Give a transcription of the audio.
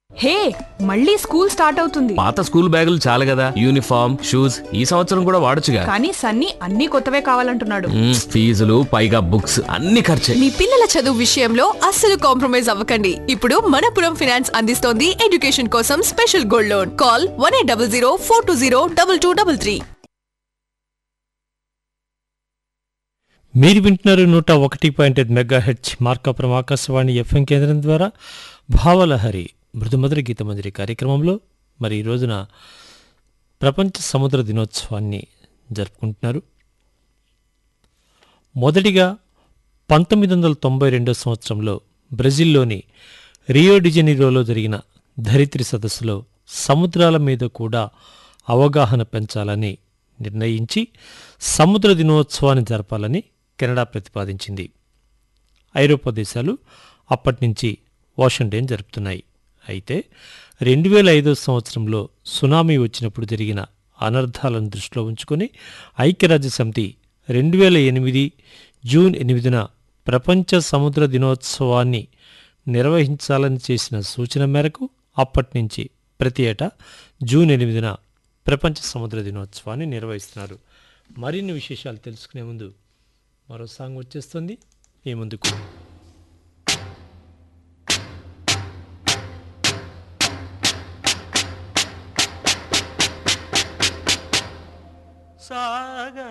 హే, మళ్ళీ school start అవుతుంది. పాత స్కూల్ బ్యాగులు చాలు కదా, యూనిఫామ్ షూస్ ఈ సంవత్సరం కూడా వాడొచ్చుగా. కానీ సన్నీ అన్ని కొత్తవే కావాలంటున్నాడు. ఫీజులు పైగా బుక్స్ అన్ని ఖర్చే. మీ పిల్లల చదువు విషయంలో అస్సలు కాంప్రమైజ్ అవ్వకండి. ఇప్పుడు మనపురం ఫైనాన్స్ అందిస్తోంది ఎడ్యుకేషన్ కోసం స్పెషల్ గోల్డ్ లోన్. కాల్ 1800 420 2233. మీరు వింటున్నారు 101.5 మెగాహెర్ట్జ్ మార్కాపురం ఆకాశవాణి ఎఫ్ఎం కేంద్రం ద్వారా భావలహరి మృదుమధుర గీతమంజరి కార్యక్రమంలో మరి ఈ రోజున ప్రపంచ సముద్ర దినోత్సవాన్ని జరుపుకుంటున్నారు. మొదటిగా 1992 సంవత్సరంలో బ్రెజిల్లోని రియో డిజెనీరోలో జరిగిన ధరిత్రి సదస్సులో సముద్రాల మీద కూడా అవగాహన పెంచాలని నిర్ణయించి సముద్ర దినోత్సవాన్ని జరపాలని కెనడా ప్రతిపాదించింది. ఐరోపా దేశాలు అప్పటినుంచి ఓషన్ డేని జరుపుతున్నాయి. అయితే 2005 సంవత్సరంలో సునామీ వచ్చినప్పుడు జరిగిన అనర్థాలను దృష్టిలో ఉంచుకొని ఐక్యరాజ్యసమితి 2008 జూన్ 8న ప్రపంచ సముద్ర దినోత్సవాన్ని నిర్వహించాలని చేసిన సూచన మేరకు అప్పటినుంచి ప్రతి ఏటా జూన్ 8న ప్రపంచ సముద్ర దినోత్సవాన్ని నిర్వహిస్తున్నారు. మరిన్ని విశేషాలు తెలుసుకునే ముందు మరో సాంగ్ వచ్చేస్తుంది మీ ముందుకు. సాగ